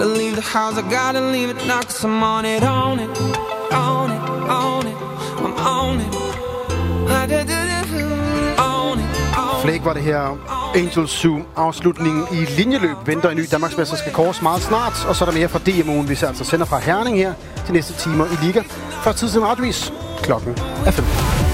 Gotta leave the house, I gotta leave it now, 'cause I'm on it, on it, on it, on it. I'm on it. Flake var det her. Angel Zoom. Afslutningen i linjeløb venter en ny Danmarksmester kors meget snart. Og så er der mere fra DMO'en, vi altså sender fra Herning her de næste timer i Liga. Først tid til radiovis. Klokken er 5.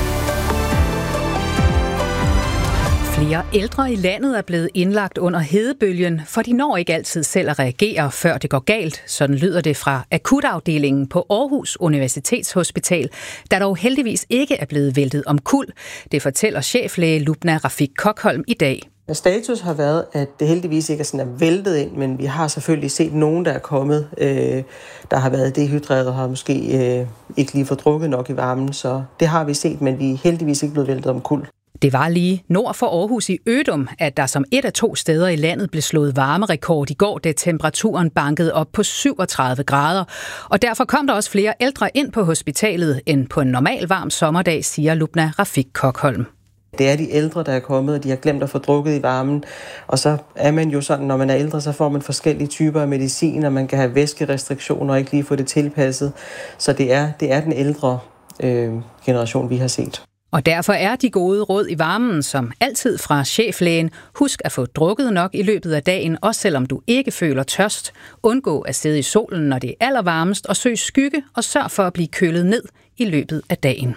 Flere ældre i landet er blevet indlagt under hedebølgen, for de når ikke altid selv at reagere, før det går galt. Sådan lyder det fra akutafdelingen på Aarhus Universitetshospital, der dog heldigvis ikke er blevet væltet omkuld. Det fortæller cheflæge Lubna Rafik Kokholm i dag. Status har været, at det heldigvis ikke er sådan er væltet ind, men vi har selvfølgelig set nogen, der er kommet, der har været dehydreret og har måske ikke lige fået drukket nok i varmen. Så det har vi set, men vi er heldigvis ikke blevet væltet omkuld. Det var lige nord for Aarhus i Ødum, at der som et af 2 steder i landet blev slået varmerekord i går, da temperaturen bankede op på 37 grader. Og derfor kom der også flere ældre ind på hospitalet end på en normal varm sommerdag, siger Lubna Rafik Kokholm. Det er de ældre, der er kommet, og de har glemt at få drukket i varmen. Og så er man jo sådan, når man er ældre, så får man forskellige typer af medicin, og man kan have væskerestriktioner og ikke lige få det tilpasset. Så det er den ældre generation, vi har set. Og derfor er de gode råd i varmen, som altid fra cheflægen. Husk at få drukket nok i løbet af dagen, også selvom du ikke føler tørst. Undgå at sidde i solen, når det er allervarmest, og søg skygge, og sørg for at blive kølet ned i løbet af dagen.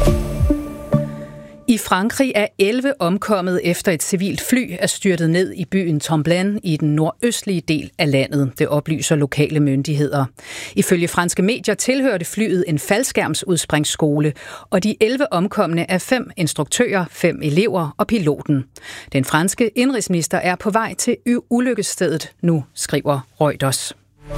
I Frankrig er 11 omkommet efter et civilt fly er styrtet ned i byen Tomblain i den nordøstlige del af landet. Det oplyser lokale myndigheder. Ifølge franske medier tilhørte flyet en faldskærmsudspringsskole, og de 11 omkomne er 5 instruktører, 5 elever og piloten. Den franske indrigsminister er på vej til ulykkesstedet nu, skriver Reuters.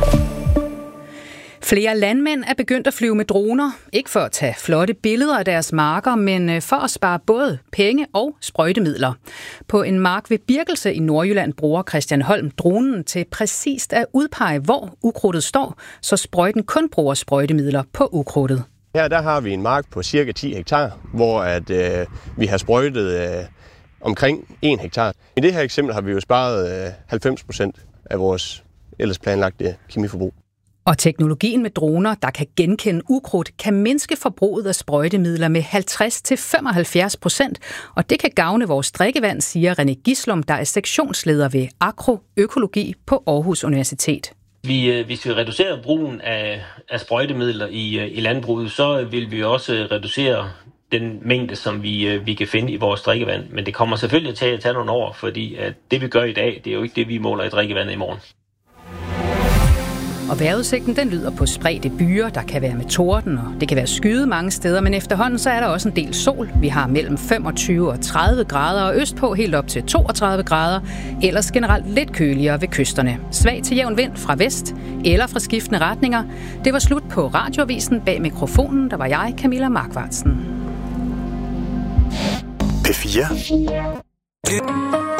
Flere landmænd er begyndt at flyve med droner, ikke for at tage flotte billeder af deres marker, men for at spare både penge og sprøjtemidler. På en mark ved Birkelse i Nordjylland bruger Christian Holm dronen til præcist at udpege, hvor ukrudtet står, så sprøjten kun bruger sprøjtemidler på ukrudtet. Her der har vi en mark på cirka 10 hektar, hvor vi har sprøjtet omkring 1 hektar. I det her eksempel har vi jo sparet 90% af vores ellers planlagte kemiforbrug. Og teknologien med droner, der kan genkende ukrudt, kan mindske forbruget af sprøjtemidler med 50-75%, og det kan gavne vores drikkevand, siger René Gislum, der er sektionsleder ved agroøkologi på Aarhus Universitet. Hvis vi reducerer brugen af sprøjtemidler i landbruget, så vil vi også reducere den mængde, som vi kan finde i vores drikkevand. Men det kommer selvfølgelig til at tage nogle år, fordi at det vi gør i dag, det er jo ikke det, vi måler i drikkevandet i morgen. Og vejrudsigten, den lyder på spredte byer, der kan være med torden, og det kan være skyde mange steder, men efterhånden så er der også en del sol. Vi har mellem 25 og 30 grader, og østpå helt op til 32 grader. Ellers generelt lidt køligere ved kysterne. Svag til jævn vind fra vest eller fra skiftende retninger. Det var slut på Radioavisen. Bag mikrofonen, der var jeg, Camilla Markvartsen. P4